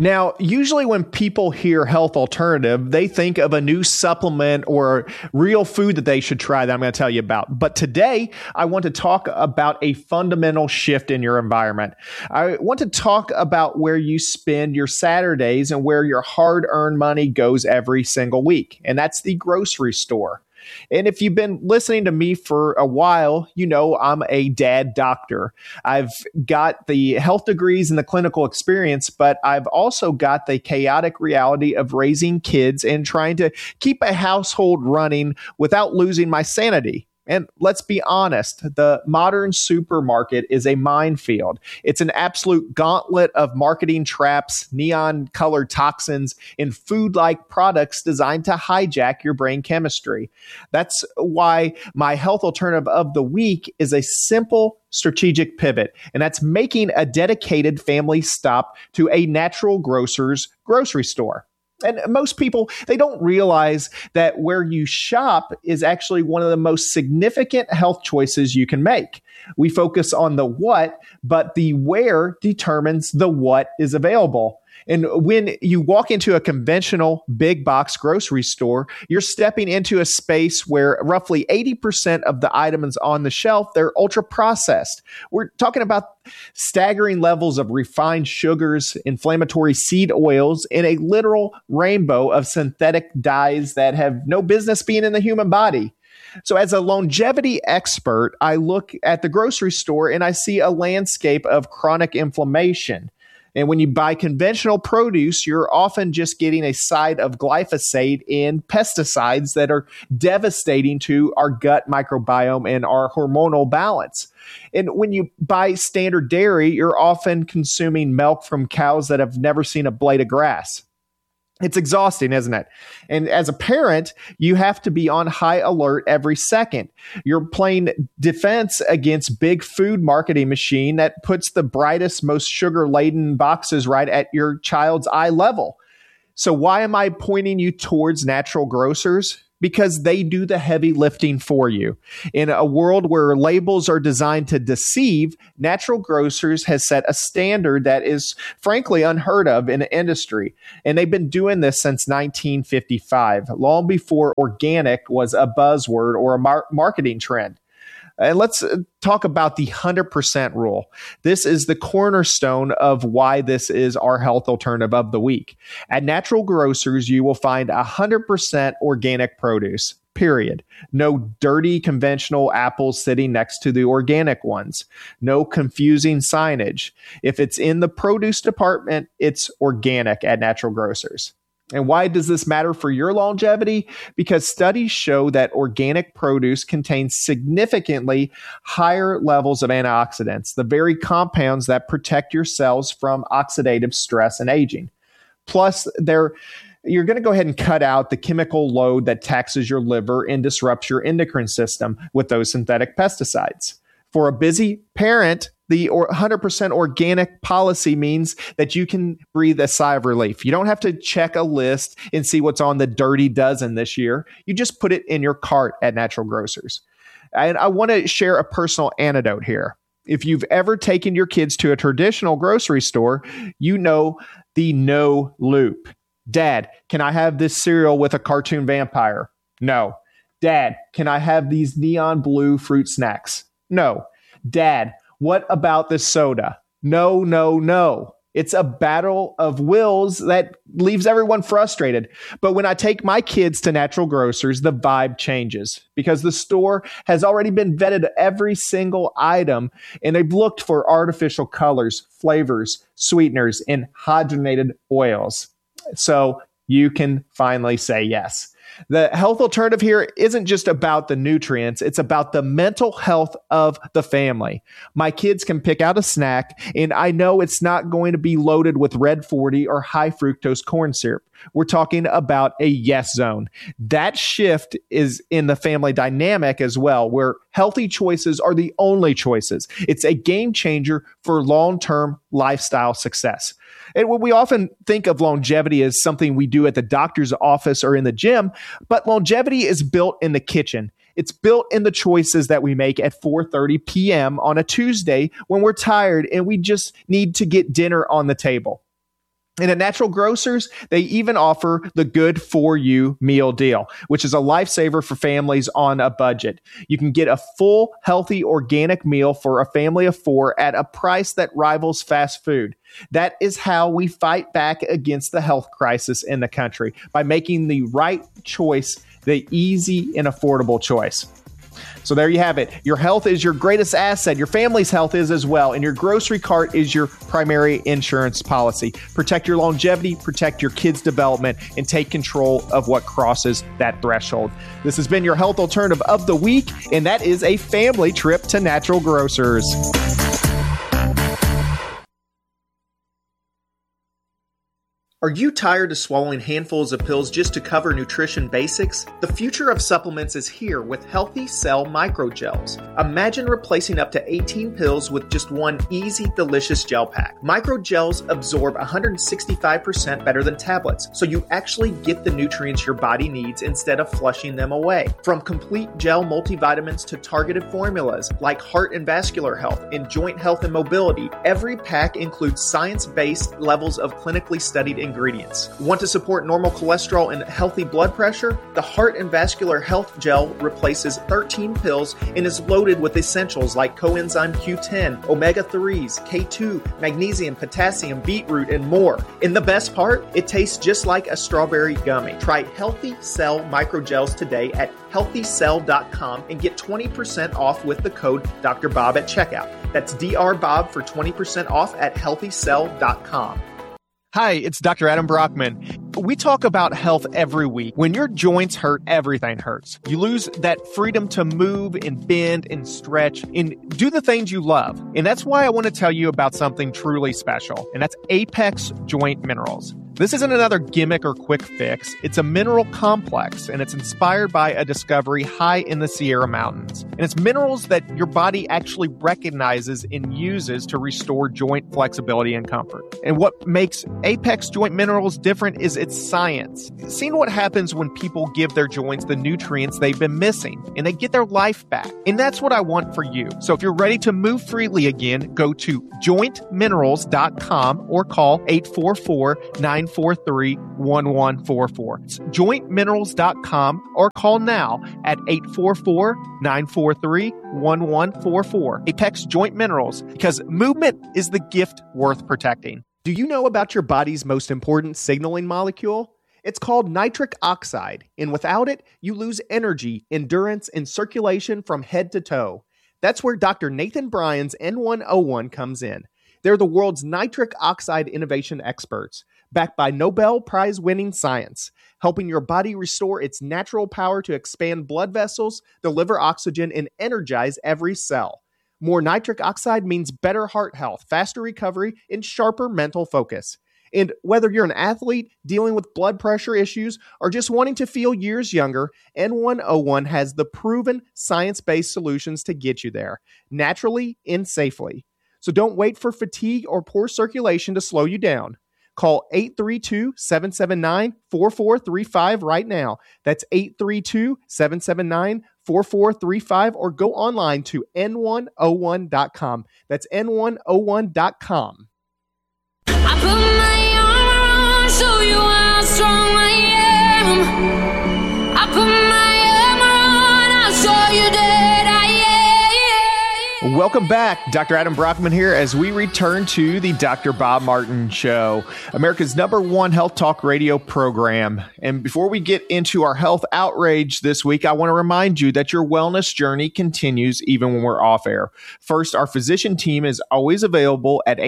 Now, usually when people hear health alternative, they think of a new supplement or real food that they should try that I'm going to tell you about. But today, I want to talk about a fundamental shift in your environment. I want to talk about where you spend your Saturdays and where your hard-earned money goes every single week, and that's the grocery store. And if you've been listening to me for a while, you know I'm a dad doctor. I've got the health degrees and the clinical experience, but I've also got the chaotic reality of raising kids and trying to keep a household running without losing my sanity. And let's be honest, the modern supermarket is a minefield. It's an absolute gauntlet of marketing traps, neon-colored toxins, and food-like products designed to hijack your brain chemistry. That's why my health alternative of the week is a simple strategic pivot, and that's making a dedicated family stop to a Natural Grocers grocery store. And most people, they don't realize that where you shop is actually one of the most significant health choices you can make. We focus on the what, but the where determines the what is available. And when you walk into a conventional big box grocery store, you're stepping into a space where roughly 80% of the items on the shelf, they're ultra processed. We're talking about staggering levels of refined sugars, inflammatory seed oils, and a literal rainbow of synthetic dyes that have no business being in the human body. So as a longevity expert, I look at the grocery store and I see a landscape of chronic inflammation. And when you buy conventional produce, you're often just getting a side of glyphosate and pesticides that are devastating to our gut microbiome and our hormonal balance. And when you buy standard dairy, you're often consuming milk from cows that have never seen a blade of grass. It's exhausting, isn't it? And as a parent, you have to be on high alert every second. You're playing defense against big food marketing machine that puts the brightest, most sugar-laden boxes right at your child's eye level. So why am I pointing you towards Natural Grocers? Because they do the heavy lifting for you. In a world where labels are designed to deceive, Natural Grocers has set a standard that is frankly unheard of in the industry. And they've been doing this since 1955, long before organic was a buzzword or a marketing trend. And let's talk about the 100% rule. This is the cornerstone of why this is our health alternative of the week. At Natural Grocers, you will find 100% organic produce, period. No dirty conventional apples sitting next to the organic ones. No confusing signage. If it's in the produce department, it's organic at Natural Grocers. And why does this matter for your longevity? Because studies show that organic produce contains significantly higher levels of antioxidants, the very compounds that protect your cells from oxidative stress and aging. Plus, you're going to go ahead and cut out the chemical load that taxes your liver and disrupts your endocrine system with those synthetic pesticides. For a busy parent, the 100% organic policy means that you can breathe a sigh of relief. You don't have to check a list and see what's on the dirty dozen this year. You just put it in your cart at Natural Grocers. And I want to share a personal anecdote here. If you've ever taken your kids to a traditional grocery store, you know the no loop. Dad, can I have this cereal with a cartoon vampire? No. Dad, can I have these neon blue fruit snacks? No. Dad, what about this soda? No, no, no. It's a battle of wills that leaves everyone frustrated. But when I take my kids to Natural Grocers, the vibe changes because the store has already been vetted every single item and they've looked for artificial colors, flavors, sweeteners, and hydrogenated oils. So you can finally say yes. The health alternative here isn't just about the nutrients. It's about the mental health of the family. My kids can pick out a snack, and I know it's not going to be loaded with Red 40 or high fructose corn syrup. We're talking about a yes zone. That shift is in the family dynamic as well, where healthy choices are the only choices. It's a game changer for long-term lifestyle success. And we often think of longevity as something we do at the doctor's office or in the gym, but longevity is built in the kitchen. It's built in the choices that we make at 4:30 p.m. on a Tuesday when we're tired and we just need to get dinner on the table. And at Natural Grocers, they even offer the Good For You meal deal, which is a lifesaver for families on a budget. You can get a full, healthy, organic meal for a family of 4 at a price that rivals fast food. That is how we fight back against the health crisis in the country, by making the right choice the easy and affordable choice. So there you have it. Your health is your greatest asset. Your family's health is as well. And your grocery cart is your primary insurance policy. Protect your longevity, protect your kids' development, and take control of what crosses that threshold. This has been your health alternative of the week, and that is a family trip to Natural Grocers. Are you tired of swallowing handfuls of pills just to cover nutrition basics? The future of supplements is here with Healthy Cell Microgels. Imagine replacing up to 18 pills with just one easy, delicious gel pack. Microgels absorb 165% better than tablets, so you actually get the nutrients your body needs instead of flushing them away. From complete gel multivitamins to targeted formulas like heart and vascular health and joint health and mobility, every pack includes science-based levels of clinically studied ingredients. Want to support normal cholesterol and healthy blood pressure? The Heart and Vascular Health Gel replaces 13 pills and is loaded with essentials like coenzyme Q10, omega-3s, K2, magnesium, potassium, beetroot, and more. And the best part? It tastes just like a strawberry gummy. Try Healthy Cell Microgels today at healthycell.com and get 20% off with the code Dr. Bob at checkout. That's Dr. Bob for 20% off at healthycell.com. Hi, it's Dr. Adam Brockman. We talk about health every week. When your joints hurt, everything hurts. You lose that freedom to move and bend and stretch and do the things you love. And that's why I want to tell you about something truly special, and that's Apex Joint Minerals. This isn't another gimmick or quick fix. It's a mineral complex, and it's inspired by a discovery high in the Sierra Mountains. And it's minerals that your body actually recognizes and uses to restore joint flexibility and comfort. And what makes Apex Joint Minerals different is its science. Seeing what happens when people give their joints the nutrients they've been missing, and they get their life back. And that's what I want for you. So if you're ready to move freely again, go to jointminerals.com or call 844-943-1144. It's jointminerals.com or call now at 844-943-1144. Apex Joint Minerals, because movement is the gift worth protecting. Do you know about your body's most important signaling molecule? It's called nitric oxide, and without it, you lose energy, endurance, and circulation from head to toe. That's where Dr. Nathan Bryan's N101 comes in. They're the world's nitric oxide innovation experts, backed by Nobel Prize-winning science, helping your body restore its natural power to expand blood vessels, deliver oxygen, and energize every cell. More nitric oxide means better heart health, faster recovery, and sharper mental focus. And whether you're an athlete dealing with blood pressure issues or just wanting to feel years younger, N101 has the proven science-based solutions to get you there, naturally and safely. So don't wait for fatigue or poor circulation to slow you down. Call 832-779-4435 right now. That's 832-779-4435, or go online to n101.com. That's n101.com. I put my arm on, show you how strong I am. I put my arm on, I'll show you that I am. Welcome back. Dr. Adam Brockman here as we return to the Dr. Bob Martin Show, America's #1 health talk radio program. And before we get into our health outrage this week, I want to remind you that your wellness journey continues even when we're off air. First, our physician team is always available at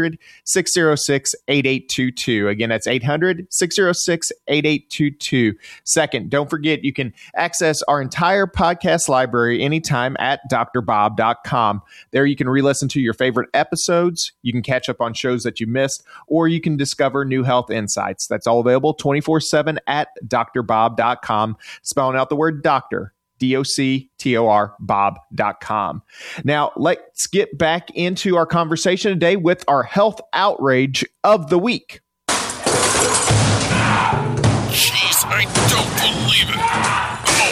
800-606-8822. Again, that's 800-606-8822. Second, don't forget you can access our entire podcast library anytime at drbob.com. There you can re-listen to your favorite episodes, you can catch up on shows that you missed, or you can discover new health insights. That's all available 24/7 at drbob.com, spelling out the word doctor, DOCTOR, bob.com. Now, let's get back into our conversation today with our health outrage of the week. Jeez, I don't believe it.